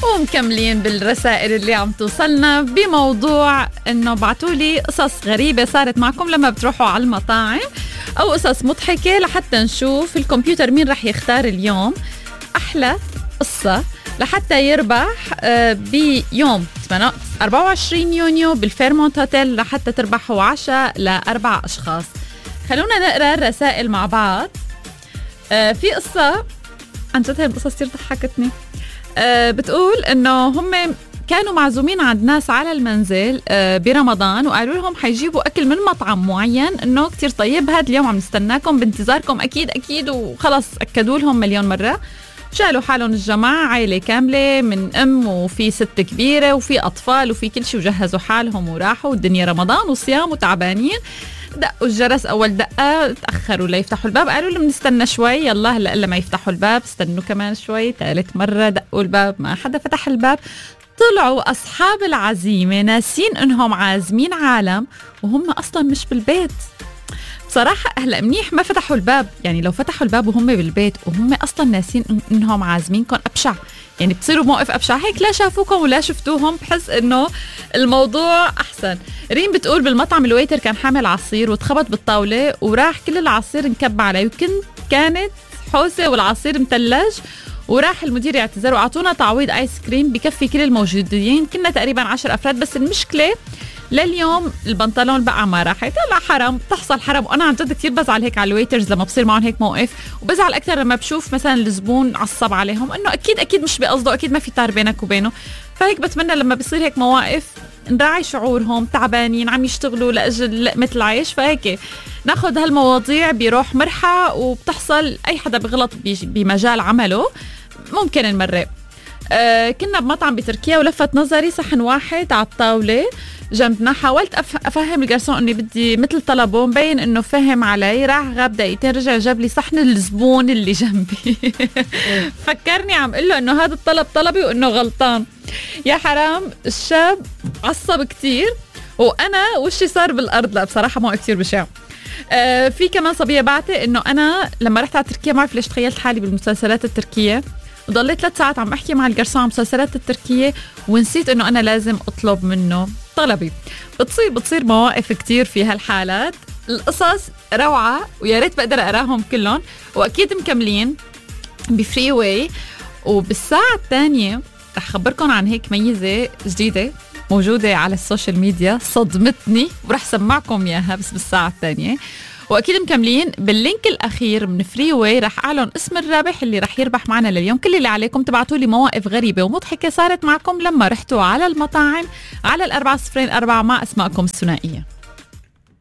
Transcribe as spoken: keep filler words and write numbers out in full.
ومكملين بالرسائل اللي عم توصلنا بموضوع انه بعتولي قصص غريبة صارت معكم لما بتروحوا على المطاعم او قصص مضحكة لحتى نشوف الكمبيوتر مين رح يختار اليوم احلى قصة لحتى يربح بيوم أربعة وعشرين يونيو بالفيرمونت هوتيل لحتى تربحوا عشاء لأربع أشخاص. خلونا نقرأ الرسائل مع بعض. في قصة عن جد هي القصة كتير ضحكتني. بتقول إنه هم كانوا معزومين عند ناس على المنزل برمضان وقالوا لهم حيجيبوا أكل من مطعم معين إنه كتير طيب هاد اليوم عم نستناكم بانتظاركم أكيد أكيد وخلص أكدوا لهم مليون مرة. شالوا حالهم الجماعة عائلة كاملة من أم وفي ست كبيرة وفي أطفال وفي كل شيء وجهزوا حالهم وراحوا والدنيا رمضان وصيام وتعبانين. دقوا الجرس أول دقة تأخروا ليفتحوا الباب قالوا لهم نستنى شوي يلا هلأ إلا ما يفتحوا الباب استنوا كمان شوي. ثالث مرة دقوا الباب ما حدا فتح الباب. طلعوا أصحاب العزيمة ناسين إنهم عازمين عالم وهم أصلا مش بالبيت. بصراحة هلأ منيح ما فتحوا الباب يعني لو فتحوا الباب وهم بالبيت وهم أصلا ناسين إنهم عازمينكم أبشع يعني بتصيروا موقف أبشع. هيك لا شافوكم ولا شفتوهم بحس إنه الموضوع أحسن. ريم بتقول بالمطعم الويتر كان حامل عصير وتخبط بالطاولة وراح كل العصير انكب عليه وكنت كانت حوسة والعصير متلج وراح المدير يعتذر وعطونا تعويض آيس كريم بكفي كل الموجودين كنا تقريبا عشر أفراد. بس المشكلة لليوم البنطلون بقى ما راحت. لا حرام بتحصل حرام. وانا عن جد كثير بزعل هيك على الويترز لما بصير معهم هيك موقف وبزعل اكثر لما بشوف مثلا الزبون عصب عليهم انه اكيد اكيد مش بقصده اكيد ما في طار بينك وبينه. فهيك بتمنى لما بصير هيك مواقف نراعي شعورهم تعبانين عم يشتغلوا لاجل لقمة العيش. فهيك ناخذ هالمواضيع بروح مرحة وبتحصل اي حدا بغلط بمجال عمله ممكن نمرق. أه كنا بمطعم بتركيا ولفت نظري صحن واحد على الطاولة جنبنا. حاولت أفهم الجرسون أني بدي مثل طلبه مبين أنه فهم علي راح غاب دقيقتين رجع جاب لي صحن الزبون اللي جنبي. فكرني عم قل له أنه هذا الطلب طلبي وأنه غلطان. يا حرام الشاب عصب كتير وأنا وشي صار بالأرض. لا بصراحة ما كتير بشع. آه في كمان صبية بعتي أنه أنا لما رحت على تركيا ما عرف ليش تخيلت حالي بالمسلسلات التركية وضليت ثلاث ساعات عم أحكي مع الجرسون عن مسلسلات التركية ونسيت إنه أنا لازم أطلب منه طلبي. بتصير بتصير مواقف كتير في هالحالات. القصص روعة ويا ريت بقدر أقراهم كلهم وأكيد مكملين بفري واي. وبالساعة الثانية رح خبركم عن هيك ميزة جديدة موجودة على السوشيال ميديا صدمتني ورح سمعكم إياها بس بالساعة الثانية. واكيد مكملين باللينك الاخير من فري واي رح اعلن اسم الرابح اللي رح يربح معنا لليوم. كل اللي عليكم تبعتوا لي مواقف غريبه ومضحكه صارت معكم لما رحتوا على المطاعم على الأربعة صفرين أربعة مع اسماءكم الثنائيه.